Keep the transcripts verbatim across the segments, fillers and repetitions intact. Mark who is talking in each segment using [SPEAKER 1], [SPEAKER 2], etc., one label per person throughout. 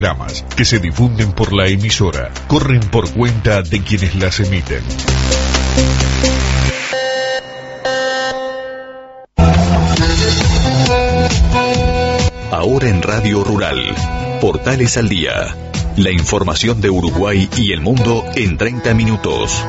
[SPEAKER 1] Programas que se difunden por la emisora corren por cuenta de quienes las emiten. Ahora en Radio Rural, Portales al Día. La información de Uruguay y el mundo en treinta minutos.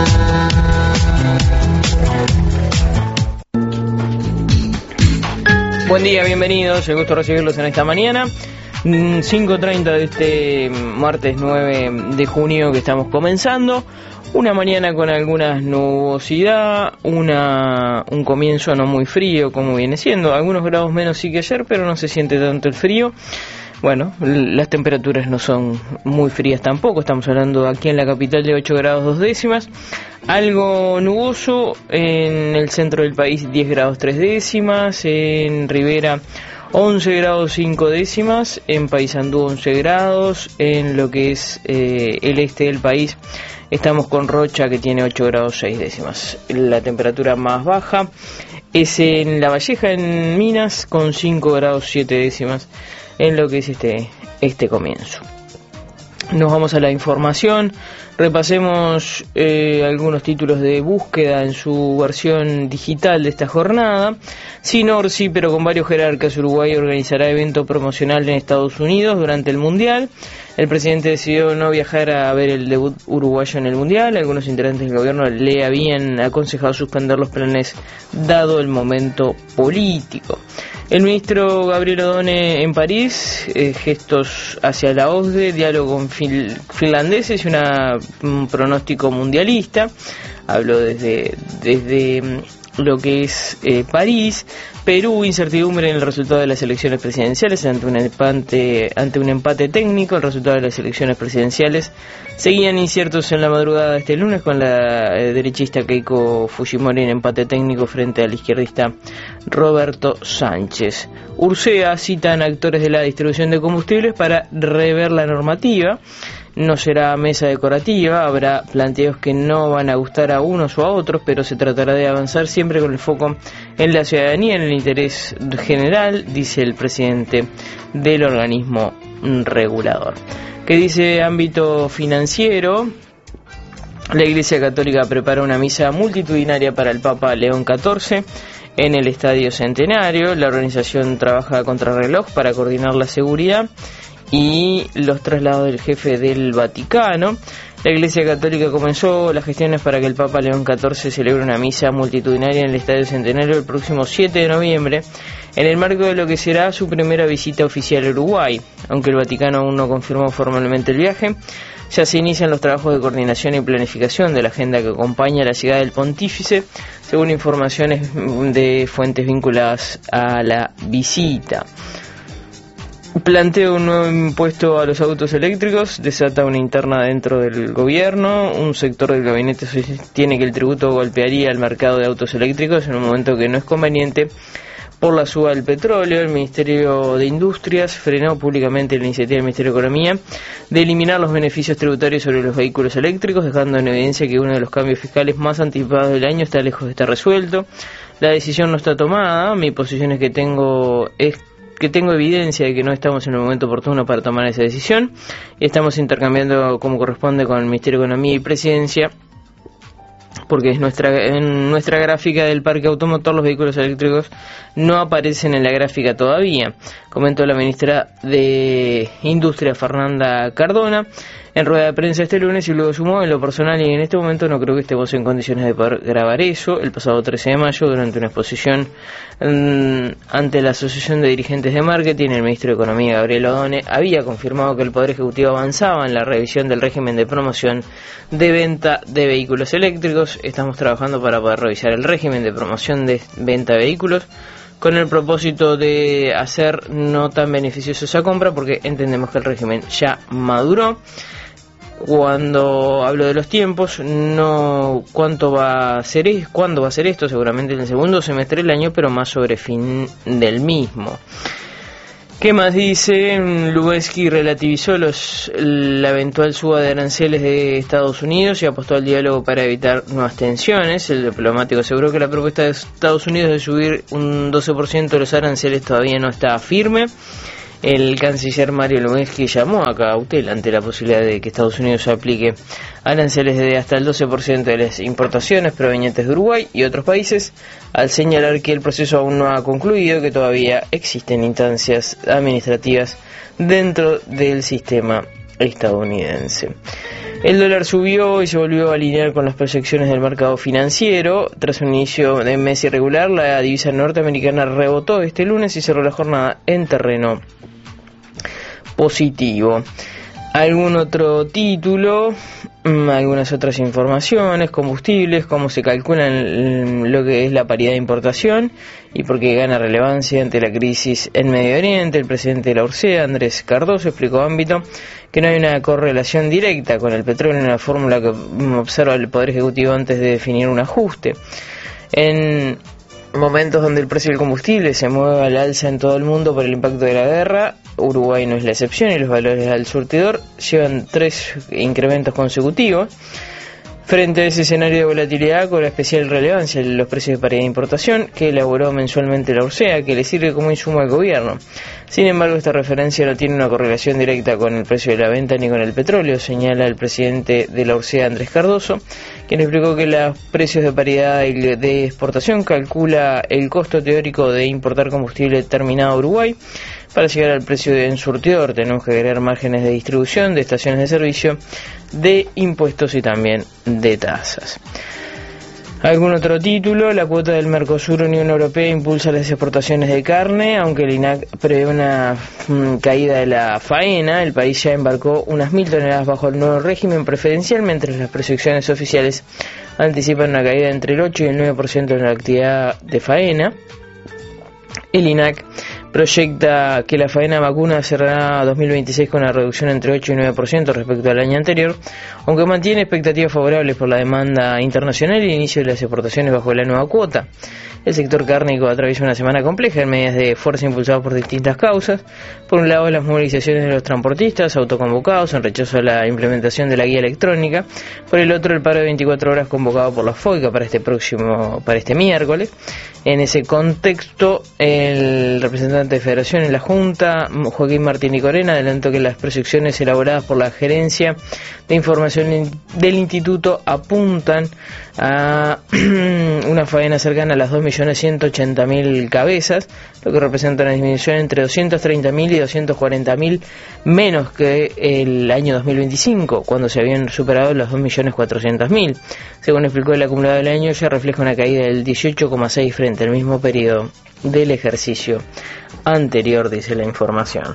[SPEAKER 2] Buen día, bienvenidos, el gusto de recibirlos en esta mañana. cinco treinta de este martes nueve de junio que estamos comenzando. Una mañana con alguna nubosidad, una, un comienzo no muy frío como viene siendo. Algunos grados menos sí que ayer, pero no se siente tanto el frío. Bueno, las temperaturas no son muy frías tampoco. Estamos hablando aquí en la capital de ocho grados dos décimas. Algo nuboso en el centro del país, diez grados tres décimas. En Rivera once grados cinco décimas, en Paysandú once grados, en lo que es eh, el este del país estamos con Rocha que tiene ocho grados seis décimas. La temperatura más baja es en La Valleja, en Minas, con cinco grados siete décimas en lo que es este, este comienzo. Nos vamos a la información. Repasemos eh, algunos títulos de búsqueda en su versión digital de esta jornada. Sinorsi, pero con varios jerarcas, Uruguay organizará evento promocional en Estados Unidos durante el Mundial. El presidente decidió no viajar a ver el debut uruguayo en el Mundial. Algunos integrantes del gobierno le habían aconsejado suspender los planes dado el momento político. El ministro Gabriel Odone en París, eh, gestos hacia la O S D E, diálogo con fil- finlandeses y una, un pronóstico mundialista. Habló desde, desde lo que es eh, París. Perú, incertidumbre en el resultado de las elecciones presidenciales ante un empate, ante un empate técnico. El resultado de las elecciones presidenciales seguían inciertos en la madrugada de este lunes con la eh, derechista Keiko Fujimori en empate técnico frente al izquierdista Roberto Sánchez. Ursea citan actores de la distribución de combustibles para rever la normativa. No será mesa decorativa, habrá planteos que no van a gustar a unos o a otros, pero se tratará de avanzar siempre con el foco en la ciudadanía, en el interés general, dice el presidente del organismo regulador. ¿Qué dice ámbito financiero? La Iglesia Católica prepara una misa multitudinaria para el Papa León catorce en el Estadio Centenario. La organización trabaja a contrarreloj para coordinar la seguridad y los traslados del jefe del Vaticano. La Iglesia Católica comenzó las gestiones para que el Papa León catorce celebre una misa multitudinaria en el Estadio Centenario el próximo siete de noviembre, en el marco de lo que será su primera visita oficial a Uruguay. Aunque el Vaticano aún no confirmó formalmente el viaje, ya se inician los trabajos de coordinación y planificación de la agenda que acompaña la llegada del pontífice, según informaciones de fuentes vinculadas a la visita. Plantea un nuevo impuesto a los autos eléctricos, desata una interna dentro del gobierno. Un sector del gabinete sostiene que el tributo golpearía el mercado de autos eléctricos en un momento que no es conveniente por la suba del petróleo. El Ministerio de Industrias frenó públicamente la iniciativa del Ministerio de Economía de eliminar los beneficios tributarios sobre los vehículos eléctricos, dejando en evidencia que uno de los cambios fiscales más anticipados del año está lejos de estar resuelto. La decisión no está tomada. Mi posición es que tengo es que tengo evidencia de que no estamos en el momento oportuno para tomar esa decisión y estamos intercambiando como corresponde con el Ministerio de Economía y Presidencia, porque es nuestra en nuestra gráfica del parque automotor los vehículos eléctricos no aparecen en la gráfica todavía, comentó la ministra de Industria Fernanda Cardona en rueda de prensa este lunes, y luego sumó: en lo personal y en este momento no creo que estemos en condiciones de poder grabar eso. El pasado trece de mayo, durante una exposición mmm, ante la Asociación de Dirigentes de Marketing, el ministro de Economía Gabriel Odone había confirmado que el Poder Ejecutivo avanzaba en la revisión del régimen de promoción de venta de vehículos eléctricos. Estamos trabajando para poder revisar el régimen de promoción de venta de vehículos con el propósito de hacer no tan beneficiosa esa compra, porque entendemos que el régimen ya maduró. Cuando hablo de los tiempos, no cuánto va a ser, cuándo va a ser esto, seguramente en el segundo semestre del año, pero más sobre fin del mismo. ¿Qué más dice? Lubezki relativizó los, la eventual suba de aranceles de Estados Unidos y apostó al diálogo para evitar nuevas tensiones. El diplomático aseguró que la propuesta de Estados Unidos de subir un doce por ciento de los aranceles todavía no está firme El canciller Mario Lumeski llamó a cautela ante la posibilidad de que Estados Unidos aplique aranceles de hasta el doce por ciento de las importaciones provenientes de Uruguay y otros países, al señalar que el proceso aún no ha concluido y que todavía existen instancias administrativas dentro del sistema estadounidense. El dólar subió y se volvió a alinear con las proyecciones del mercado financiero. Tras un inicio de mes irregular, la divisa norteamericana rebotó este lunes y cerró la jornada en terreno positivo. ¿Algún otro título? Algunas otras informaciones, combustibles, cómo se calcula lo que es la paridad de importación y por qué gana relevancia ante la crisis en Medio Oriente. El presidente de la U R S E, Andrés Cardoso, explicó a Ámbito que no hay una correlación directa con el petróleo en la fórmula que observa el Poder Ejecutivo antes de definir un ajuste. En momentos donde el precio del combustible se mueve al alza en todo el mundo por el impacto de la guerra, Uruguay no es la excepción y los valores al surtidor llevan tres incrementos consecutivos. Frente a ese escenario de volatilidad, cobra especial relevancia los precios de paridad de importación que elaboró mensualmente la U R S E A, que le sirve como insumo al gobierno. Sin embargo, esta referencia no tiene una correlación directa con el precio de la venta ni con el petróleo, señala el presidente de la U R S E A, Andrés Cardoso, quien explicó que los precios de paridad de exportación calcula el costo teórico de importar combustible terminado a Uruguay. Para llegar al precio de en surtidor tenemos que agregar márgenes de distribución, de estaciones de servicio, de impuestos y también de tasas. ¿Algún otro título? La cuota del Mercosur Unión Europea impulsa las exportaciones de carne, aunque el I N A C prevé una mm, caída de la faena. El país ya embarcó unas mil toneladas bajo el nuevo régimen preferencial, mientras las proyecciones oficiales anticipan una caída entre el ocho y el nueve por ciento en la actividad de faena. El I N A C proyecta que la faena vacuna cerrará dos mil veintiséis con una reducción entre ocho y nueve por ciento respecto al año anterior, aunque mantiene expectativas favorables por la demanda internacional y el inicio de las exportaciones bajo la nueva cuota. El sector cárnico atraviesa una semana compleja en medidas de fuerza impulsadas por distintas causas. Por un lado, las movilizaciones de los transportistas autoconvocados en rechazo a la implementación de la guía electrónica. Por el otro, el paro de veinticuatro horas convocado por la FOICA para este próximo, para este miércoles. En ese contexto, el representante de Federación en la Junta, Joaquín Martín y Corena, adelantó que las proyecciones elaboradas por la Gerencia de Información del Instituto apuntan a una faena cercana a las dos millones ciento ochenta mil cabezas, lo que representa una disminución entre doscientos treinta mil y doscientos cuarenta mil menos que el año dos mil veinticinco, cuando se habían superado los dos millones cuatrocientos mil. Según explicó, el acumulado del año ya refleja una caída del dieciocho coma seis frente al mismo periodo del ejercicio anterior, dice la información.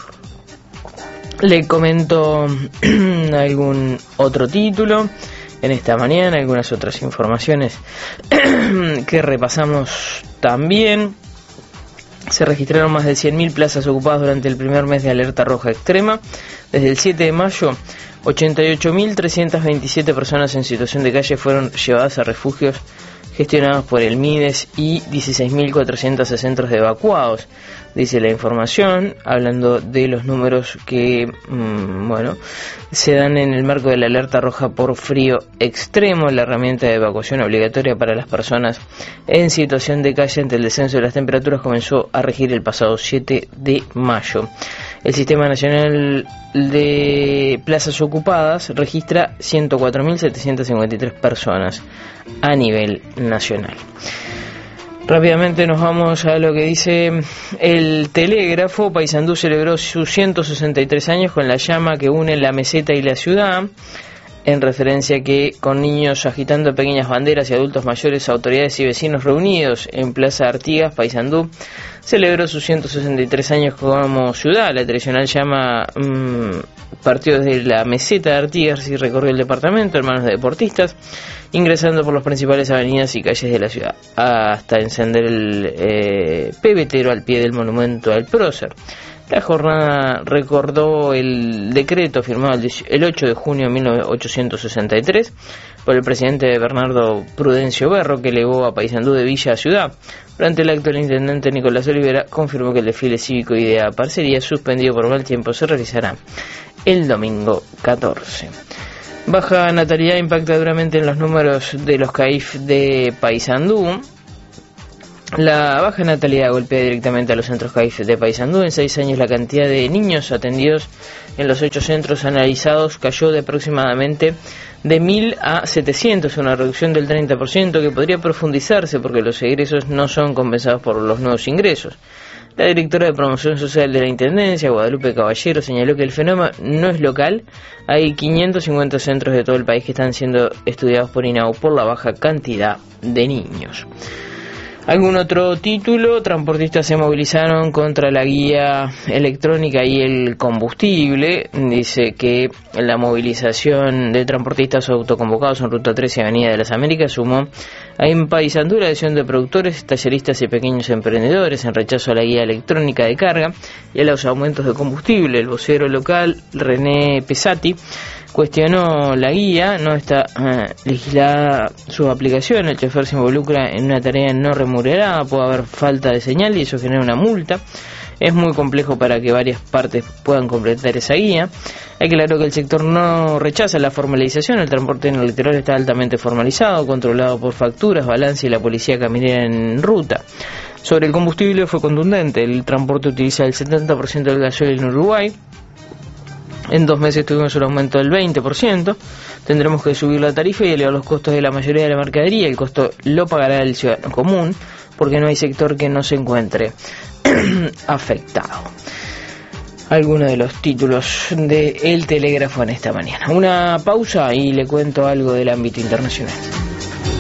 [SPEAKER 2] Le comento algún otro título en esta mañana, algunas otras informaciones que repasamos también. Se registraron más de cien mil plazas ocupadas durante el primer mes de alerta roja extrema. Desde el siete de mayo, ochenta y ocho mil trescientas veintisiete personas en situación de calle fueron llevadas a refugios gestionados por el MIDES y dieciséis mil cuatrocientos centros de evacuados, dice la información, hablando de los números que mmm, bueno se dan en el marco de la alerta roja por frío extremo, la herramienta de evacuación obligatoria para las personas en situación de calle ante el descenso de las temperaturas comenzó a regir el pasado siete de mayo. El Sistema Nacional de Plazas Ocupadas registra ciento cuatro mil setecientos cincuenta y tres personas a nivel nacional. Rápidamente nos vamos a lo que dice el Telégrafo. Paysandú celebró sus ciento sesenta y tres años con la llama que une la meseta y la ciudad, en referencia que con niños agitando pequeñas banderas y adultos mayores, autoridades y vecinos reunidos en Plaza Artigas, Paysandú celebró sus ciento sesenta y tres años como ciudad. La tradicional llama mmm, partió desde la meseta de Artigas y recorrió el departamento en manos de deportistas, ingresando por las principales avenidas y calles de la ciudad, hasta encender el eh, pebetero al pie del monumento al prócer. La jornada recordó el decreto firmado el ocho de junio de mil ochocientos sesenta y tres por el presidente Bernardo Prudencio Berro, que elevó a Paysandú de villa a ciudad. Durante el acto, el intendente Nicolás Olivera confirmó que el desfile cívico y de parcería, suspendido por mal tiempo, se realizará el domingo catorce. Baja natalidad impacta duramente en los números de los C A I F de Paysandú. La baja natalidad golpea directamente a los centros C A I F de Paysandú. En seis años la cantidad de niños atendidos en los ocho centros analizados cayó de aproximadamente de mil a setecientos, una reducción del treinta por ciento que podría profundizarse porque los egresos no son compensados por los nuevos ingresos. La directora de Promoción Social de la Intendencia, Guadalupe Caballero, señaló que el fenómeno no es local. Hay quinientos cincuenta centros de todo el país que están siendo estudiados por INAU por la baja cantidad de niños. ¿Algún otro título? Transportistas se movilizaron contra la guía electrónica y el combustible. Dice que la movilización de transportistas autoconvocados en Ruta trece y Avenida de las Américas sumó en Paysandú la adhesión de productores, talleristas y pequeños emprendedores en rechazo a la guía electrónica de carga y a los aumentos de combustible. El vocero local, René Pesati, cuestionó la guía, no está eh, legislada su aplicación, el chofer se involucra en una tarea no remunerada, puede haber falta de señal y eso genera una multa. Es muy complejo para que varias partes puedan completar esa guía. Hay claro que el sector no rechaza la formalización, el transporte en el litoral está altamente formalizado, controlado por facturas, balance y la policía caminera en ruta. Sobre el combustible fue contundente, el transporte utiliza el setenta por ciento del gasoil en Uruguay. En dos meses tuvimos un aumento del veinte por ciento. Tendremos que subir la tarifa y elevar los costos de la mayoría de la mercadería. El costo lo pagará el ciudadano común, porque no hay sector que no se encuentre afectado. Algunos de los títulos de El Telégrafo en esta mañana. Una pausa y le cuento algo del ámbito internacional.